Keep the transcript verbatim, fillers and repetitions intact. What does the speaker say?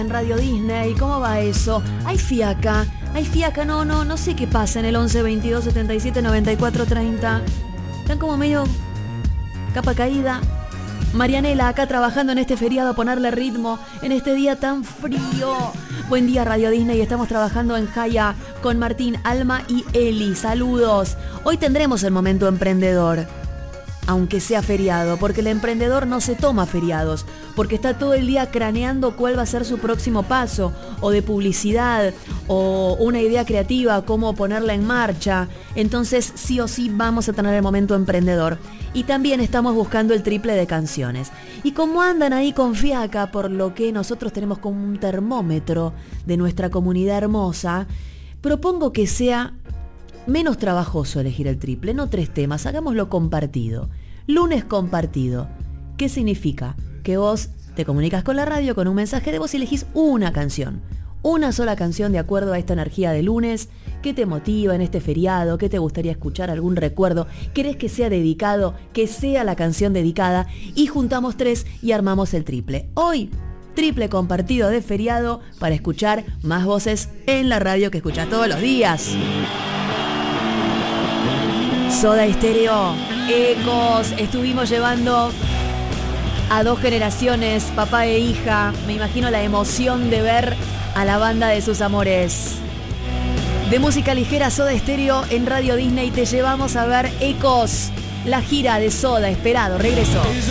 En Radio Disney, ¿cómo va eso? Hay fiaca, hay fiaca, no, no, no sé qué pasa en el once, veintidós, setenta y siete, noventa y cuatro, treinta. Están como medio capa caída. Marianela acá trabajando en este feriado a ponerle ritmo en este día tan frío. Buen día Radio Disney, estamos trabajando en Jaya con Martín, Alma y Eli. Saludos. Hoy tendremos el momento emprendedor, aunque sea feriado, porque el emprendedor no se toma feriados, porque está todo el día craneando cuál va a ser su próximo paso, o de publicidad, o una idea creativa, cómo ponerla en marcha. Entonces sí o sí vamos a tener el momento emprendedor. Y también estamos buscando el triple de canciones. Y como andan ahí con fiaca, por lo que nosotros tenemos como un termómetro de nuestra comunidad hermosa, propongo que sea menos trabajoso elegir el triple, no tres temas, hagámoslo compartido. Lunes compartido. ¿Qué significa? Que vos te comunicas con la radio con un mensaje de voz y elegís una canción. Una sola canción de acuerdo a esta energía de lunes. ¿Qué te motiva en este feriado? ¿Qué te gustaría escuchar? ¿Algún recuerdo? ¿Querés que sea dedicado? Que sea la canción dedicada. Y juntamos tres y armamos el triple. Hoy, triple compartido de feriado para escuchar más voces en la radio que escuchás todos los días. Soda Stereo, Ecos, estuvimos llevando a dos generaciones, papá e hija. Me imagino la emoción de ver a la banda de sus amores. De música ligera, Soda Stereo en Radio Disney, te llevamos a ver Ecos, la gira de Soda, esperado, regreso.